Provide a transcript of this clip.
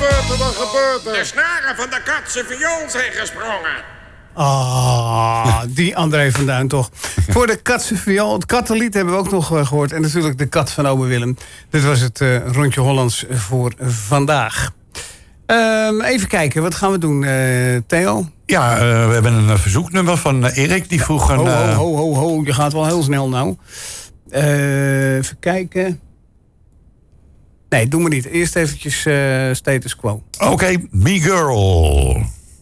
gebeurt er? De snaren van de katse viool zijn gesprongen. Die André van Duin toch. Voor de katse viool, het kattenlied hebben we ook nog gehoord. En natuurlijk de kat van ome Willem. Dit was het Rondje Hollands voor vandaag. Even kijken, wat gaan we doen, Theo? Ja, we hebben een verzoeknummer van Erik. Die vroeg een... Ho, je gaat wel heel snel nou. Even kijken. Nee, doe maar niet. Eerst eventjes status quo. Oké, Me Girl.